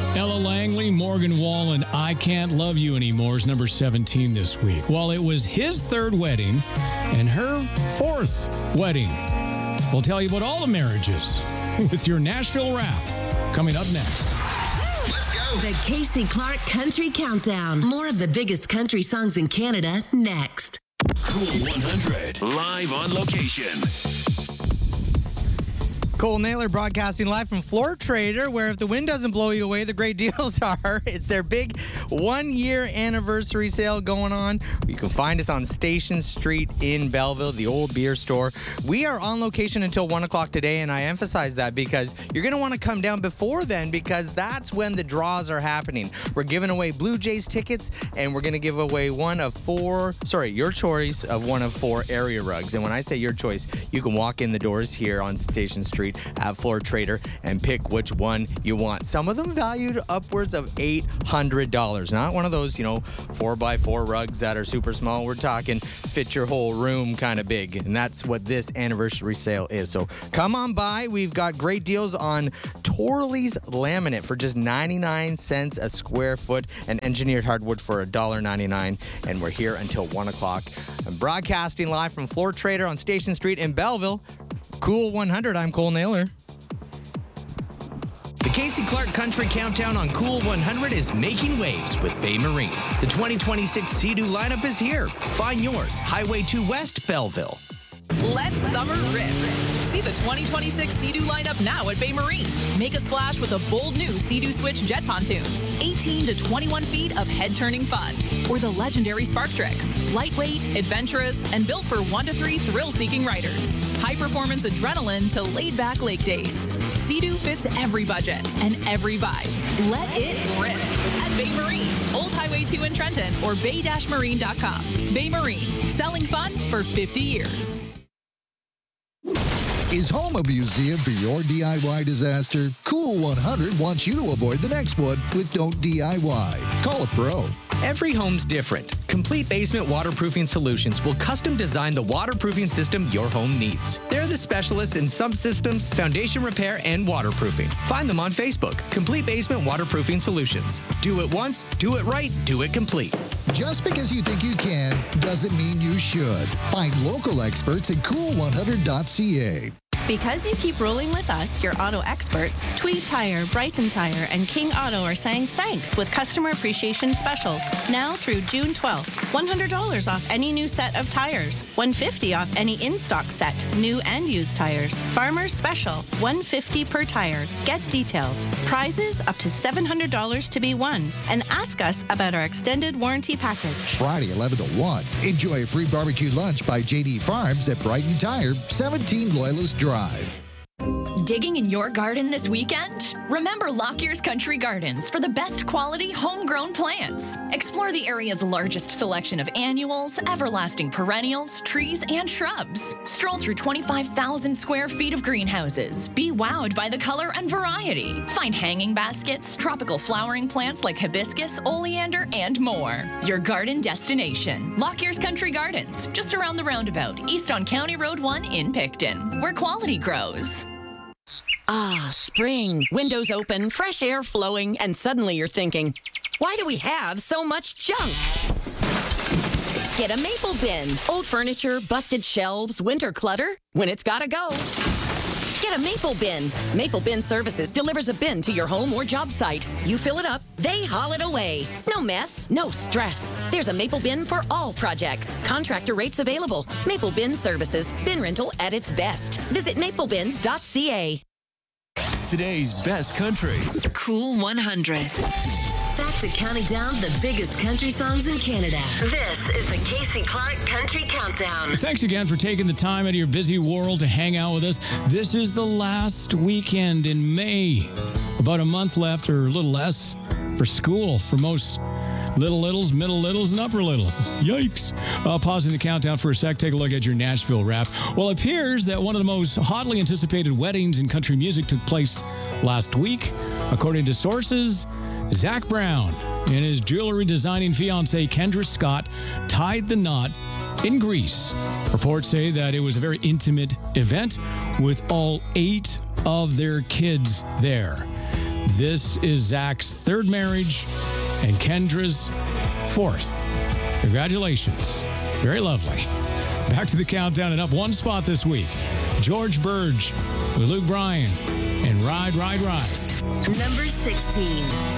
Ella Langley, Morgan Wallen, I Can't Love You Anymore is number 17 this week. Well, it was his third wedding and her fourth wedding. We'll tell you about all the marriages with your Nashville Wrap coming up next. Let's go. The Casey Clark Country Countdown. More of the biggest country songs in Canada next. Cool 100, live on location. Cole Naylor broadcasting live from Floor Trader, where if the wind doesn't blow you away, the great deals are. It's their big 1-year anniversary sale going on. You can find us on Station Street in Belleville, the old beer store. We are on location until 1 o'clock today, and I emphasize that because you're going to want to come down before then because that's when the draws are happening. We're giving away Blue Jays tickets, and we're going to give away your choice of one of 4 area rugs. And when I say your choice, you can walk in the doors here on Station Street at Floor Trader and pick which one you want. Some of them valued upwards of $800. Not one of those, 4x4 rugs that are super small. We're talking fit your whole room kind of big. And that's what this anniversary sale is. So come on by. We've got great deals on Torley's laminate for just 99 cents a square foot and engineered hardwood for $1.99. And we're here until 1 o'clock. I'm broadcasting live from Floor Trader on Station Street in Belleville. Cool 100, I'm Cole Naylor. The Casey Clark Country Countdown on Cool 100 is making waves with Bay Marine. The 2026 Sea-Doo lineup is here. Find yours, Highway 2 West, Belleville. Let summer rip. See the 2026 Sea-Doo lineup now at Bay Marine. Make a splash with a bold new Sea-Doo Switch jet pontoons. 18 to 21 feet of head-turning fun. Or the legendary Spark Tricks. Lightweight, adventurous, and built for 1 to 3 thrill-seeking riders. High-performance adrenaline to laid-back lake days. Sea-Doo fits every budget and every vibe. Let it rip at Bay Marine, Old Highway 2 in Trenton, or bay-marine.com. Bay Marine, selling fun for 50 years. Is home a museum for your DIY disaster? Cool 100 wants you to avoid the next one with Don't DIY. Call a pro. Every home's different. Complete Basement Waterproofing Solutions will custom design the waterproofing system your home needs. They're the specialists in subsystems, foundation repair, and waterproofing. Find them on Facebook. Complete Basement Waterproofing Solutions. Do it once, do it right, do it complete. Just because you think you can doesn't mean you should. Find local experts at cool100.ca. Because you keep rolling with us, your auto experts, Tweed Tire, Brighton Tire, and King Auto are saying thanks with customer appreciation specials. Now through June 12th. $100 off any new set of tires. $150 off any in-stock set, new and used tires. Farmer's Special, $150 per tire. Get details. Prizes up to $700 to be won. And ask us about our extended warranty package. Friday, 11 to 1. Enjoy a free barbecue lunch by JD Farms at Brighton Tire, 17 Loyalist Drive. Digging in your garden this weekend? Remember Lockyer's Country Gardens for the best quality homegrown plants. Explore the area's largest selection of annuals, everlasting perennials, trees, and shrubs. Stroll through 25,000 square feet of greenhouses. Be wowed by the color and variety. Find hanging baskets, tropical flowering plants like hibiscus, oleander, and more. Your garden destination. Lockyer's Country Gardens, just around the roundabout, east on County Road 1 in Picton, where quality grows. Ah, spring. Windows open, fresh air flowing, and suddenly you're thinking, why do we have so much junk? Get a Maple Bin. Old furniture, busted shelves, winter clutter. When it's gotta go, get a Maple Bin. Maple Bin Services delivers a bin to your home or job site. You fill it up, they haul it away. No mess, no stress. There's a Maple Bin for all projects. Contractor rates available. Maple Bin Services. Bin rental at its best. Visit maplebins.ca. Today's best country. Cool 100. Back to counting down the biggest country songs in Canada. This is the Casey Clark Country Countdown. Thanks again for taking the time out of your busy world to hang out with us. This is the last weekend in May. About a month left, or a little less, for school for most little littles, middle littles, and upper littles. Yikes. Pausing the countdown for a sec, take a look at your Nashville Wrap. Well, it appears that one of the most hotly anticipated weddings in country music took place last week. According to sources, Zach Brown and his jewelry designing fiancée Kendra Scott tied the knot in Greece. Reports say that it was a very intimate event with all 8 of their kids there. This is Zach's third marriage and Kendra's fourth. Congratulations. Very lovely. Back to the countdown and up one spot this week. George Burge with Luke Bryan and Ride, Ride, Ride. Number 16.